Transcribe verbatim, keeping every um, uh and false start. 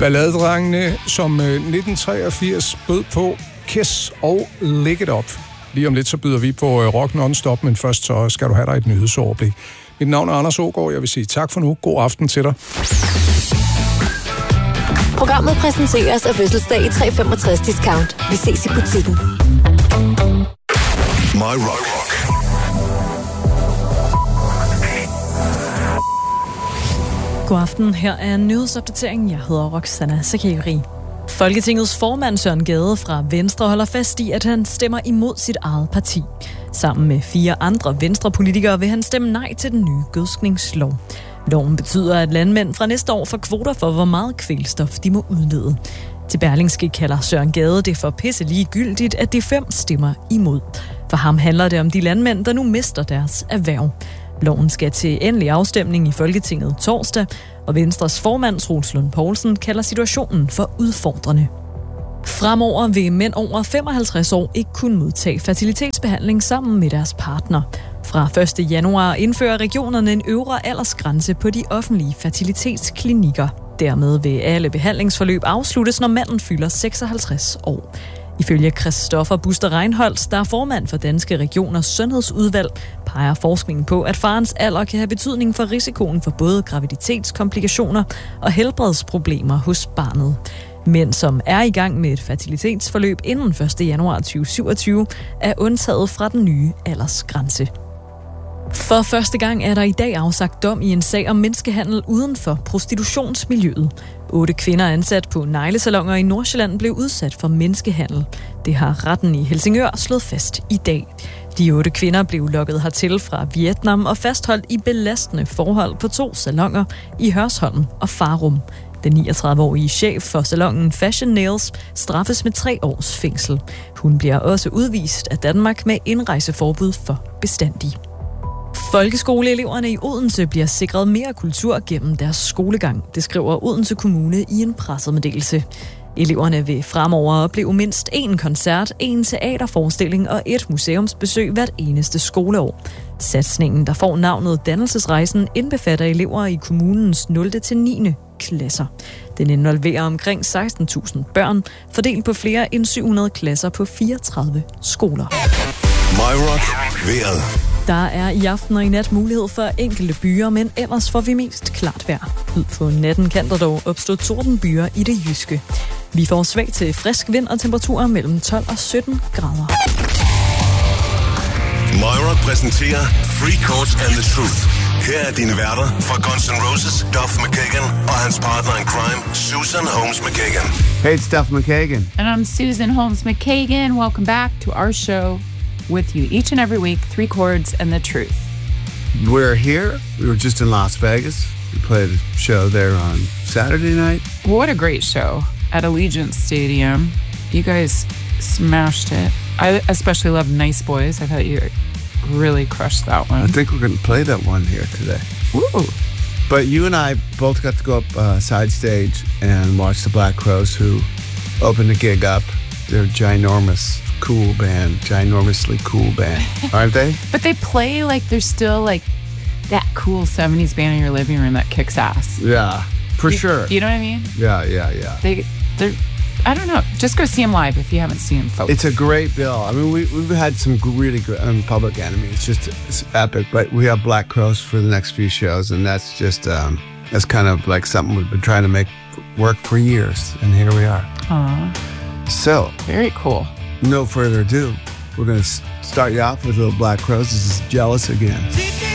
Balladedrengene, som nitten treogfirs bød på Kiss og Lick It Up. Lige om lidt, så byder vi på Rock Non-Stop, men først så skal du have dig et nyhedsoverblik. Mit navn er Anders Aagaard. Jeg vil sige tak for nu. God aften til dig. Programmet præsenteres af Fødselsdag i tre femogtres discount. Vi ses i butikken. My Rock. God aften. Her er nyhedsopdateringen. Jeg hedder Roxana Sakari. Folketingets formand Søren Gade fra Venstre holder fast i, at han stemmer imod sit eget parti. Sammen med fire andre venstrepolitikere vil han stemme nej til den nye gødskningslov. Loven betyder, at landmænd fra næste år får kvoter for, hvor meget kvælstof de må udlede. Til Berlingske kalder Søren Gade det for pisse ligegyldigt, at de fem stemmer imod. For ham handler det om de landmænd, der nu mister deres erhverv. Loven skal til endelig afstemning i Folketinget torsdag, og Venstres formand Troels Lund Poulsen kalder situationen for udfordrende. Fremover vil mænd over femoghalvtreds år ikke kunne modtage fertilitetsbehandling sammen med deres partner. Fra første januar indfører regionerne en øvre aldersgrænse på de offentlige fertilitetsklinikker. Dermed vil alle behandlingsforløb afsluttes, når manden fylder seksoghalvtreds år. Ifølge Christoffer Buster Reinholdt, der er formand for Danske Regioners Sundhedsudvalg, peger forskningen på, at farens alder kan have betydning for risikoen for både graviditetskomplikationer og helbredsproblemer hos barnet. Mænd, som er i gang med et fertilitetsforløb inden første januar to tusind syvogtyve, er undtaget fra den nye aldersgrænse. For første gang er der i dag afsagt dom i en sag om menneskehandel uden for prostitutionsmiljøet. Otte kvinder ansat på neglesaloner i Nordsjælland blev udsat for menneskehandel. Det har retten i Helsingør slået fast i dag. De otte kvinder blev lokket hertil fra Vietnam og fastholdt i belastende forhold på to saloner i Hørsholm og Farum. Den niogtredive-årige chef for salonen Fashion Nails straffes med tre års fængsel. Hun bliver også udvist af Danmark med indrejseforbud for bestandig. Folkeskoleeleverne i Odense bliver sikret mere kultur gennem deres skolegang, det skriver Odense Kommune i en pressemeddelelse. Eleverne vil fremover opleve mindst én koncert, én teaterforestilling og et museumsbesøg hvert eneste skoleår. Satsningen, der får navnet Dannelsesrejsen, indbefatter elever i kommunens nul til niende klasser. Den involverer omkring seksten tusind børn, fordelt på flere end syv hundrede klasser på fireogtredive skoler. My Rock. Vejret. Der er i aften og i nat mulighed for enkelte byer, men ellers får vi mest klart vejr. Ud på natten kan der dog opstå tordenbyer i det jyske. Vi får svag til frisk vind og temperaturer mellem tolv og sytten grader. My Rock præsenterer Free Chords and the Truth. Her er dine værter fra Guns N' Roses, Duff McKagan, og hans partner in crime, Susan Holmes McKagan. Hey, it's Duff McKagan. And I'm Susan Holmes McKagan. Welcome back to our show with you each and every week, Three Chords and the Truth. We're here. We were just in Las Vegas. We played a show there on Saturday night. What a great show at Allegiant Stadium. You guys smashed it. I especially love Nice Boys. I thought you really crushed that one. I think we're going to play that one here today. Woo! But you and I both got to go up uh, side stage and watch the Black Crowes, who opened the gig up. They're ginormous. Cool band, ginormously cool band, aren't they? But they play like they're still like that cool seventies band in your living room that kicks ass. Yeah, for you, sure. You know what I mean? Yeah, yeah, yeah. They, they're, I don't know. Just go see them live if you haven't seen them, folks. It's a great bill. I mean, we, we've had some really good, I mean, Public Enemy. It's just it's epic. But we have Black Crowes for the next few shows, and that's just um, that's kind of like something we've been trying to make work for years, and here we are. Aww. So very cool. No further ado, we're going to start you off with a little Black Crowes. This is Jealous Again.